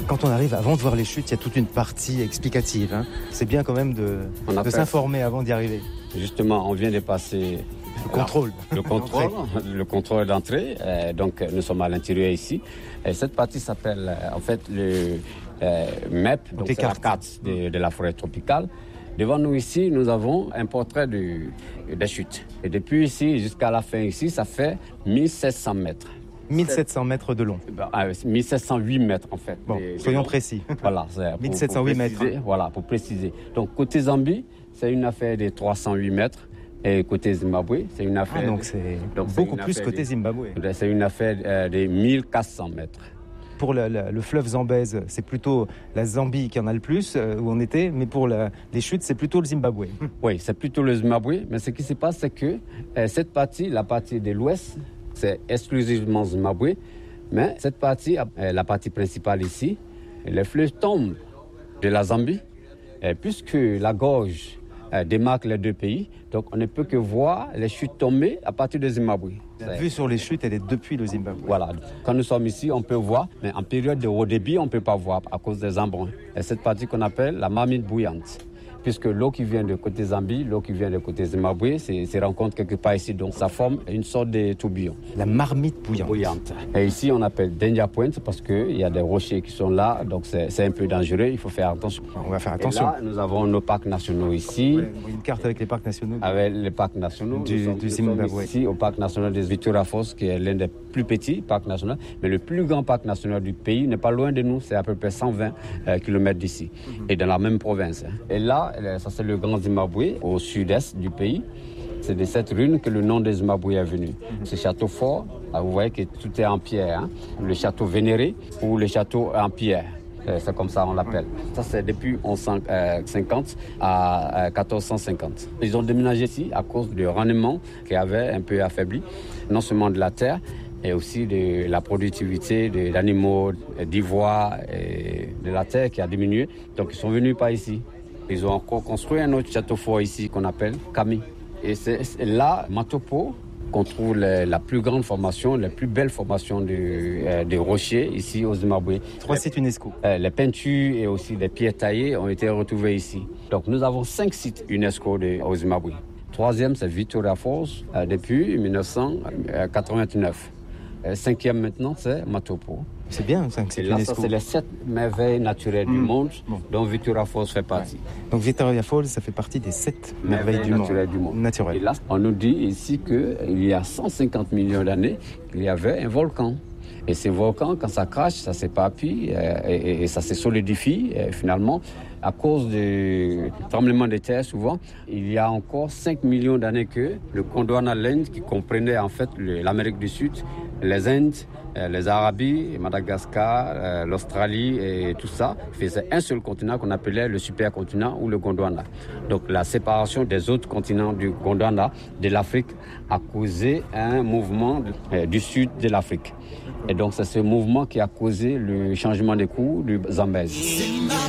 Quand on arrive, avant de voir les chutes, il y a toute une partie explicative. Hein. C'est bien quand même de s'informer avant d'y arriver. Justement, on vient de passer... Le contrôle. Le contrôle d'entrée. Donc, nous sommes à l'intérieur ici. Et cette partie s'appelle, en fait, le MEP, donc c'est la carte de la forêt tropicale. Devant nous ici, nous avons un portrait des chutes. Et depuis ici jusqu'à la fin ici, ça fait 1700 mètres. 1700 mètres de long. 1708 mètres en fait. Bon, soyons précis. Voilà, 1708 mètres. Voilà, pour préciser. Donc côté Zambie, c'est une affaire de 308 mètres. Et côté Zimbabwe, c'est une affaire... donc c'est beaucoup plus côté Zimbabwe. C'est une affaire de 1400 mètres. Pour le fleuve Zambèze, c'est plutôt la Zambie qui en a le plus, où on était, mais pour les chutes, c'est plutôt le Zimbabwe. Oui, c'est plutôt le Zimbabwe, mais ce qui se passe, c'est que cette partie, la partie de l'ouest, c'est exclusivement Zimbabwe, mais cette partie, la partie principale ici, le fleuve tombe de la Zambie, puisque la gorge démarque les deux pays, donc on ne peut que voir les chutes tomber à partir de Zimbabwe. La vue sur les chutes, elle est depuis le Zimbabwe. Voilà. Quand nous sommes ici, on peut voir, mais en période de haut débit, on ne peut pas voir à cause des embruns. Et cette partie qu'on appelle la marmite bouillante. Puisque l'eau qui vient de côté Zambie, l'eau qui vient de côté Zimbabwe, se rencontre quelque part ici. Donc ça forme une sorte de tourbillon. La marmite bouillante. Et ici, on appelle Danger Point parce qu'il y a des rochers qui sont là. Donc c'est un peu dangereux, il faut faire attention. On va faire attention. Et là, nous avons nos parcs nationaux ici. Ouais, une carte avec les parcs nationaux. Avec les parcs nationaux du Zimbabwe. Ici, au parc national des Victoria Falls, qui est l'un des plus petits parcs nationaux. Mais le plus grand parc national du pays n'est pas loin de nous. C'est à peu près 120 km d'ici. Et dans la même province. Et là, ça c'est le Grand Zimbabwe, au sud-est du pays. C'est de cette rune que le nom de Zimbabwe est venu. Ce château fort, là, vous voyez que tout est en pierre. Hein? Le château vénéré ou le château en pierre. C'est comme ça on l'appelle. Ça c'est depuis 1150 à 1450. Ils ont déménagé ici à cause du rendement qui avait un peu affaibli, non seulement de la terre, et aussi de la productivité des animaux, d'ivoire et de la terre qui a diminué. Donc ils sont venus par ici. Ils ont encore construit un autre château fort ici qu'on appelle Kami. Et c'est là, Matopo, qu'on trouve la plus grande formation, la plus belle formation de rochers ici au Zimbabwe. 3 sites UNESCO. Les peintures et aussi les pierres taillées ont été retrouvées ici. Donc nous avons 5 sites UNESCO au Zimbabwe. 3e, c'est Victoria Falls depuis 1989. 5e maintenant, c'est Matopo. C'est bien, 5 sites UNESCO. Ça, c'est les 7 merveilles naturelles du monde dont Victoria Falls fait partie. Donc Victoria Falls, ça fait partie des 7 merveilles du monde. Naturelles. Et là, on nous dit ici qu'il y a 150 millions d'années, il y avait un volcan. Et ces volcans, quand ça crache, ça s'éparpille et ça se solidifie. Et finalement, à cause du tremblement de terre, souvent, il y a encore 5 millions d'années que le Gondwana Land, qui comprenait en fait l'Amérique du Sud, les Indes, les Arabies, Madagascar, l'Australie et tout ça, faisait un seul continent qu'on appelait le supercontinent ou le Gondwana. Donc la séparation des autres continents du Gondwana, de l'Afrique, a causé un mouvement du sud de l'Afrique. Et donc c'est ce mouvement qui a causé le changement des cours du Zambèze.